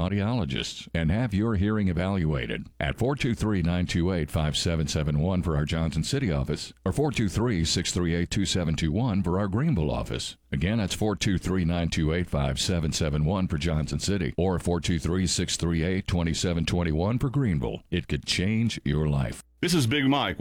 audiologists and have your hearing evaluated at 423-928-5771 for our Johnson City office or 423-638-2721 for our Greenville office. Again, that's 423-928-5771 for Johnson City or 423-638-2721 for Greenville. It could change your life. This is Big Mike.